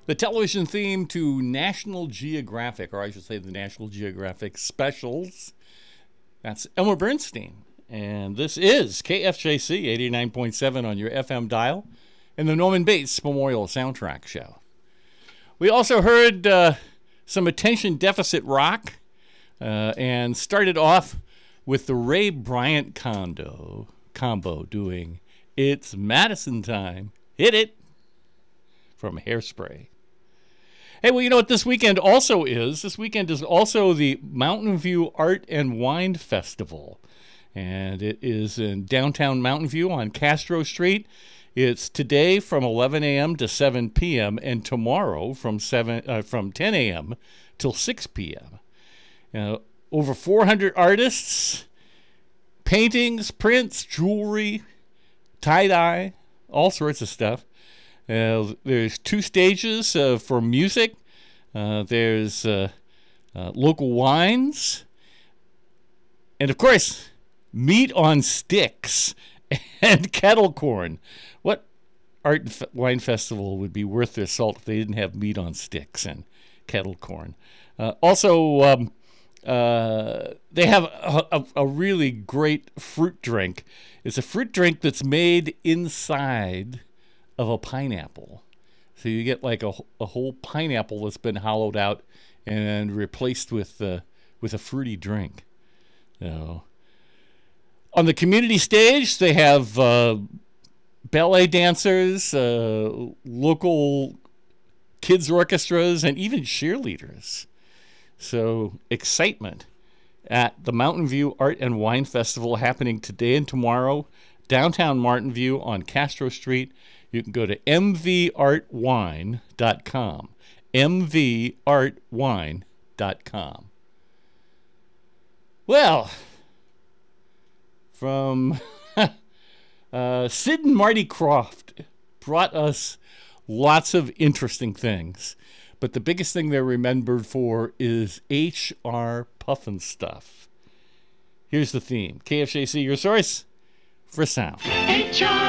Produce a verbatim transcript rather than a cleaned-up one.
the television theme to National Geographic, or I should say the National Geographic specials. That's Elmer Bernstein. And this is K F J C eighty-nine point seven on your F M dial and the Norman Bates Memorial Soundtrack Show. We also heard uh, some attention deficit rock uh, and started off with the Ray Bryant condo, combo doing It's Madison Time. Hit it from Hairspray. Hey, well, you know what this weekend also is? This weekend is also the Mountain View Art and Wine Festival. And it is in downtown Mountain View on Castro Street. It's today from eleven a.m. to seven p.m. and tomorrow from seven uh, from ten a.m. till six p.m. Uh, over four hundred artists, paintings, prints, jewelry, tie-dye, all sorts of stuff. Uh, there's two stages uh, for music. Uh, there's uh, uh, local wines. And, of course, meat on sticks and kettle corn. What art and f- wine festival would be worth their salt if they didn't have meat on sticks and kettle corn? Uh, also, um, uh, they have a, a, a really great fruit drink. It's a fruit drink that's made inside of a pineapple. So you get like a, a whole pineapple that's been hollowed out and replaced with uh, with a fruity drink. So, on the community stage, they have uh, ballet dancers, uh, local kids orchestras, and even cheerleaders. So, excitement at the Mountain View Art and Wine Festival happening today and tomorrow, downtown Mountain View on Castro Street. You can go to m v art wine dot com, m v art wine dot com. Well, from uh, Sid and Marty Krofft brought us lots of interesting things. But the biggest thing they're remembered for is H R Pufnstuf. Here's the theme. K F J C, your source for sound. H R